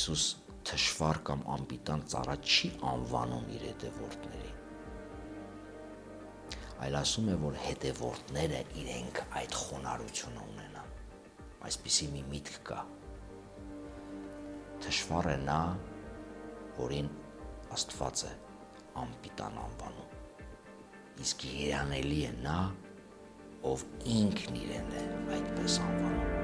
Հիսուս թշվառ կամ անպիտան ծառա չի անվանում իր հետևորդներին, այլ ասում է, որ հետևորդները իրենք այդ խոնարհությունը ունենան։ Այսպիսի մի միտք կա։ Թշվառ է նա, որին Աստված է անպիտան անվանում, իսկ երանելի է նա, ով ինքն իրեն է այդպես անվանում։